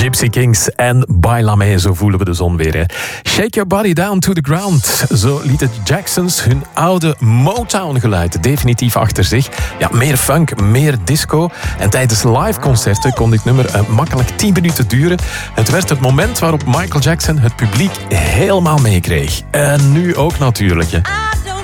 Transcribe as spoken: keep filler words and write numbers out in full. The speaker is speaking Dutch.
Gypsy Kings en Bailame, zo voelen we de zon weer. Hè. Shake your body down to the ground. Zo lieten Jacksons hun oude Motown-geluid definitief achter zich. Ja, meer funk, meer disco. En tijdens liveconcerten kon dit nummer uh, makkelijk tien minuten duren. Het werd het moment waarop Michael Jackson het publiek helemaal meekreeg. En nu ook natuurlijk. Hè.